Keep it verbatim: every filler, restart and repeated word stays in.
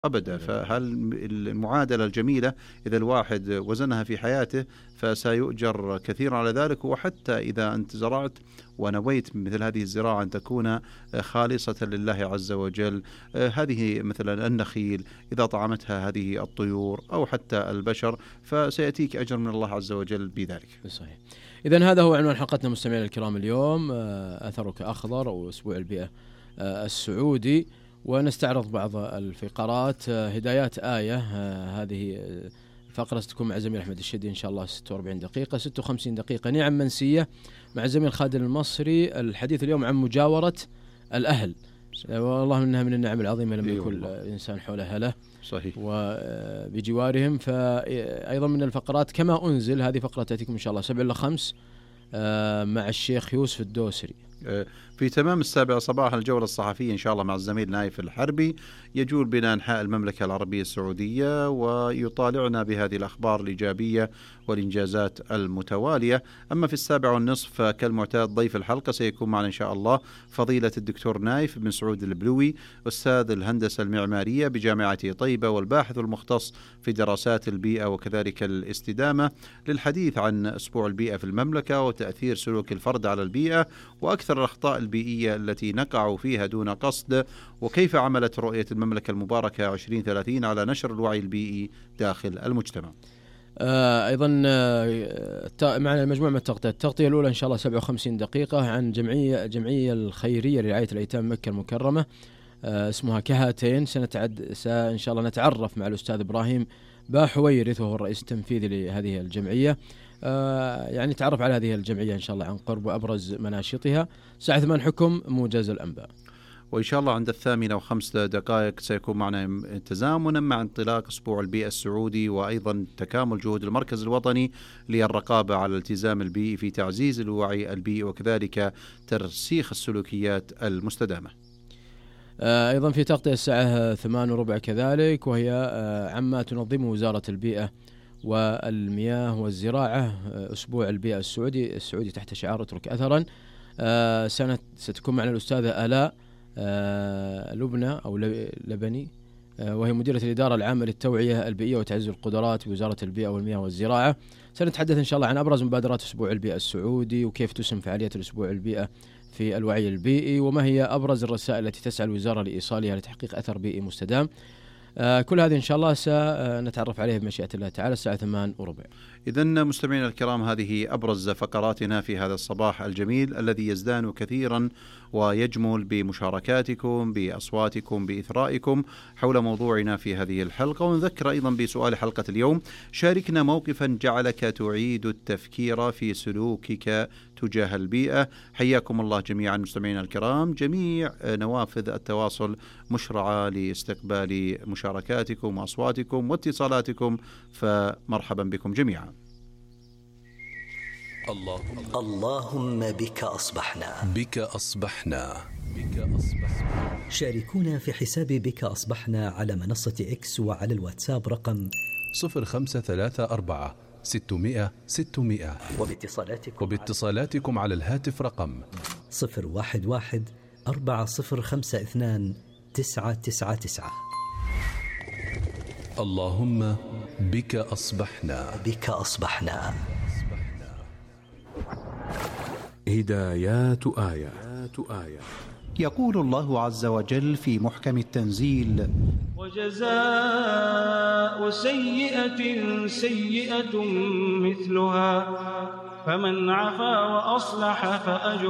أبدا. فهل المعادلة الجميلة إذا الواحد وزنها في حياته فسيؤجر كثيرا على ذلك، وحتى إذا أنت زرعت ونويت مثل هذه الزراعة أن تكون خالصة لله عز وجل، هذه مثلا النخيل إذا طعمتها هذه الطيور أو حتى البشر فسيأتيك أجر من الله عز وجل بذلك. صحيح. إذن هذا هو عنوان حلقتنا مستمعينا الكرام اليوم، أثرك أخضر أو أسبوع البيئة السعودي، ونستعرض بعض الفقرات. هدايات آية، هذه فقرة ستكون مع زميل أحمد الشدي إن شاء الله ستة وأربعين دقيقة. ستة وخمسين دقيقة نعم منسية مع زميل خالد المصري. الحديث اليوم عن مجاورة الأهل، والله إنها من النعم العظيمة لما يكون الإنسان حول أهله صحيح وبجوارهم. فأيضا من الفقرات كما أنزل، هذه فقرة تأتيكم إن شاء الله سبع إلى خمس مع الشيخ يوسف الدوسري. في تمام السابعة صباحا الجولة الصحفية إن شاء الله مع الزميل نايف الحربي، يجول بنا أنحاء المملكة العربية السعودية ويطالعنا بهذه الأخبار الإيجابية والإنجازات المتوالية. أما في السابعة والنصف كالمعتاد ضيف الحلقة سيكون معنا إن شاء الله فضيلة الدكتور نايف بن سعود البلوي، أستاذ الهندسة المعمارية بجامعة طيبة والباحث المختص في دراسات البيئة وكذلك الاستدامة، للحديث عن أسبوع البيئة في المملكة وتأثير سلوك الفرد على البيئة وأكثر الأخطاء البيئية التي نقع فيها دون قصد، وكيف عملت رؤية المملكة المباركة عشرين ثلاثين على نشر الوعي البيئي داخل المجتمع. آه أيضا آه معنا مجموعة من التغطيات. التغطية الأولى إن شاء الله سبعة وخمسين دقيقة عن جمعية جمعية الخيرية لرعاية الأيتام مكة المكرمة، آه اسمها كهاتين. سنتعد إن شاء الله نتعرف مع الأستاذ إبراهيم باحويرث وهو الرئيس التنفيذي لهذه الجمعية، آه يعني تعرف على هذه الجمعية إن شاء الله عن قرب وأبرز مناشطها. ساعة ثمان حكم موجز الأنباء، وإن شاء الله عند الثامنة وخمس دقائق سيكون معنا تزامنا مع انطلاق أسبوع البيئة السعودي، وأيضا تكامل جهود المركز الوطني للرقابة على الالتزام البيئي في تعزيز الوعي البيئي وكذلك ترسيخ السلوكيات المستدامة. أيضا في تغطية الساعة ثمان وربع كذلك، وهي عما تنظمه وزارة البيئة والمياه والزراعة أسبوع البيئة السعودي السعودي تحت شعار اترك أثرا. سنة ستكون معنا الأستاذة آلاء لبنى أو لبني، وهي مديرة الإدارة العامة للتوعية البيئية وتعزيز القدرات بوزارة البيئة والمياه والزراعة. سنتحدث إن شاء الله عن أبرز مبادرات أسبوع البيئة السعودي وكيف تسهم فعالية الأسبوع البيئة في الوعي البيئي، وما هي أبرز الرسائل التي تسعى الوزارة لإيصالها لتحقيق أثر بيئي مستدام. آه كل هذه إن شاء الله سنتعرف عليه بمشيئة الله تعالى الساعة ثمان وربع. إذن مستمعينا الكرام، هذه أبرز فقراتنا في هذا الصباح الجميل الذي يزدان كثيرا ويجمل بمشاركاتكم بأصواتكم بإثرائكم حول موضوعنا في هذه الحلقة. ونذكر أيضا بسؤال حلقة اليوم: شاركنا موقفا جعلك تعيد التفكير في سلوكك تجاه البيئة. حياكم الله جميعا مستمعينا الكرام. جميع نوافذ التواصل مشرعة لاستقبال مشاركاتكم وأصواتكم واتصالاتكم، فمرحبا بكم جميعا. اللهم اللهم بك أصبحنا بك أصبحنا بك أصبحنا. شاركونا في حساب بك أصبحنا على منصة إكس وعلى الواتساب رقم صفر خمسة ثلاثة أربعة ستمائة ستمائة، وباتصالاتكم وباتصالاتكم على الهاتف رقم صفر واحد واحد أربعة صفر خمسة اثنان تسعة تسعة تسعة. اللهم بك أصبحنا بك أصبحنا. هدايات آية. آية يقول الله عز وجل في محكم التنزيل: وجزاء سيئة سيئة مثلها فمن عفا وأصلح فأجر